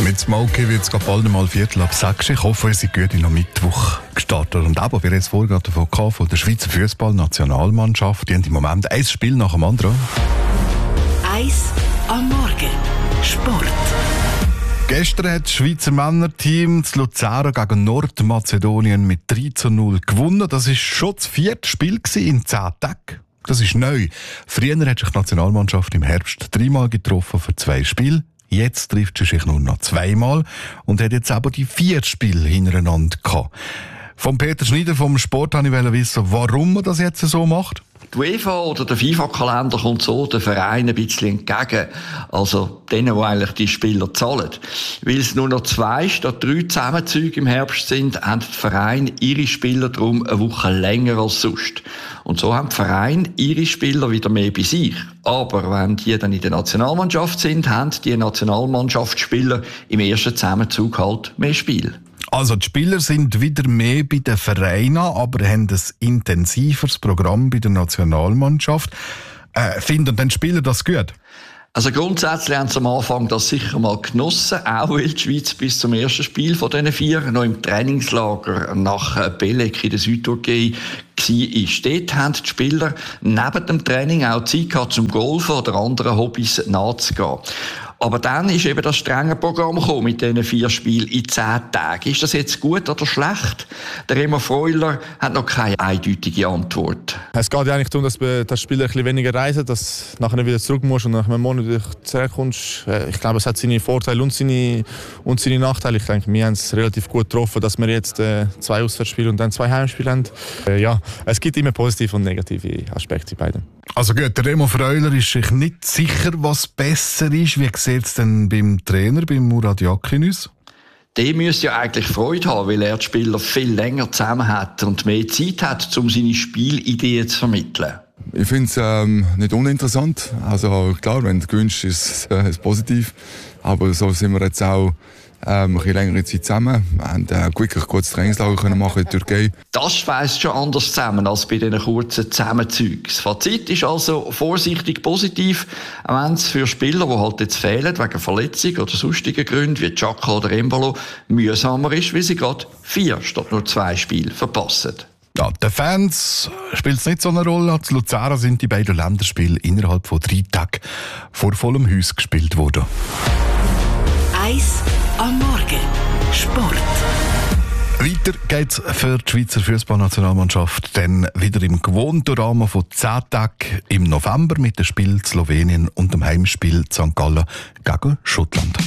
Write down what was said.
Mit Smokey wird es bald mal 5:15. Ich hoffe, ihr seid gut in den Mittwoch gestartet. Und eben, wir jetzt vorhin davon gehabt, von der Schweizer Fußballnationalmannschaft. Die haben im Moment ein Spiel nach dem anderen. 1 am Morgen. Sport. Gestern hat das Schweizer Männerteam zu Luzern gegen Nordmazedonien mit 3:0 gewonnen. Das war schon das 4. Spiel in 10 Tagen. Das ist neu. Früher hat sich die Nationalmannschaft im Herbst 3-mal getroffen für 2 Spiele. Jetzt trifft sie sich nur noch 2-mal und hat jetzt aber die 4 Spiele hintereinander gehabt. Von Peter Schneider vom Sport wollte ich wissen, warum man das jetzt so macht. Die UEFA oder der FIFA-Kalender kommt so den Vereinen ein bisschen entgegen. Also denen, die eigentlich die Spieler zahlen. Weil es nur noch 2 statt 3 Zusammenzüge im Herbst sind, haben die Vereine ihre Spieler darum eine Woche länger als sonst. Und so haben die Vereine ihre Spieler wieder mehr bei sich. Aber wenn die dann in der Nationalmannschaft sind, haben die Nationalmannschaftsspieler im ersten Zusammenzug halt mehr Spiel. Also die Spieler sind wieder mehr bei den Vereinen, aber haben ein intensiveres Programm bei der Nationalmannschaft. Finden denn die Spieler das gut? Also grundsätzlich haben sie am Anfang das sicher mal genossen, auch weil die Schweiz bis zum ersten Spiel von diesen 4 noch im Trainingslager nach Belek in der Südtürkei war. Dort haben die Spieler neben dem Training auch Zeit gehabt, zum Golfen oder anderen Hobbys nachzugehen. Aber dann ist eben das strenge Programm gekommen mit diesen 4 Spielen in 10 Tagen. Ist das jetzt gut oder schlecht? Der Remo Freuler hat noch keine eindeutige Antwort. Es geht ja eigentlich darum, dass die Spieler ein bisschen weniger reisen, dass du nachher wieder zurück musst und nach einem Monat wieder zurückkommst. Ich glaube, es hat seine Vorteile und seine Nachteile. Ich denke, wir haben es relativ gut getroffen, dass wir jetzt 2 Auswärtsspiele und dann 2 Heimspiele haben. Ja, es gibt immer positive und negative Aspekte bei beiden. Also gut, der Remo Freuler ist sich nicht sicher, was besser ist. Wie sieht es denn beim Trainer, beim Murat Yakinus? Der müsste ja eigentlich Freude haben, weil er die Spieler viel länger zusammen hat und mehr Zeit hat, um seine Spielideen zu vermitteln. Ich finde es nicht uninteressant. Also klar, wenn du gewinnst, ist es positiv. Aber so sind wir jetzt auch ein bisschen längere Zeit zusammen. Wir haben wirklich gutes Trainingslager machen in der Türkei. Das schweißt schon anders zusammen als bei diesen kurzen Zusammenzügen. Das Fazit ist also vorsichtig positiv, auch wenn es für Spieler, die halt jetzt fehlen, wegen Verletzung oder sonstigen Gründen, wie Xhaka oder Embolo, mühsamer ist, weil sie gerade 4 statt nur 2 Spiele verpassen. Ja, den Fans spielt es nicht so eine Rolle. Zu Luzern sind die beiden Länderspiele innerhalb von 3 Tagen vor vollem Haus gespielt worden. 1 am Morgen. Sport. Weiter geht's für die Schweizer Fußballnationalmannschaft dann wieder im gewohnten Rahmen von 10 Tagen im November mit dem Spiel Slowenien und dem Heimspiel St. Gallen gegen Schottland.